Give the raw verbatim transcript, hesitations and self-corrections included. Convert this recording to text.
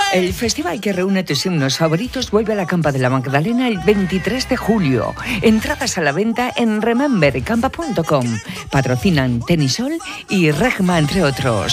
El festival que reúne tus himnos favoritos vuelve a la Campa de la Magdalena el veintitrés de julio. Entradas a la venta en remember campa punto com. Patrocinan Tenisol y Regma, entre otros.